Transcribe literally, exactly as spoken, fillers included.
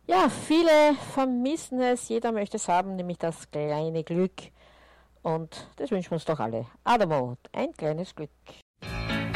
Ja, viele vermissen es, jeder möchte es haben, nämlich das kleine Glück. Und das wünschen wir uns doch alle. Adamo, ein kleines Glück.